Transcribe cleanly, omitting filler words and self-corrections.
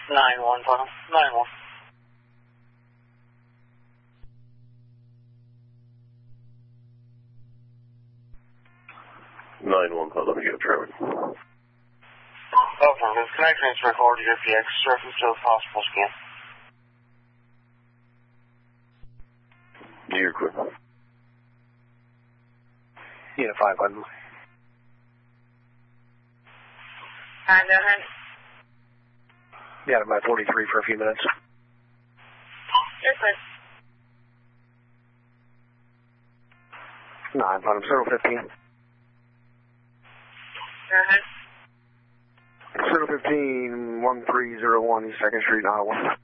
9-1, final. 9-1. 9-1, let me get Trevor. Affirmative. Can I transfer forward to your PX? Surface to a possible scan. You're good. Unit 5, button. Go ahead. Yeah, I'm at 43 for a few minutes. You're good. 9, bottom, 015. Go ahead. 015, 1301 East 2nd Street, Iowa.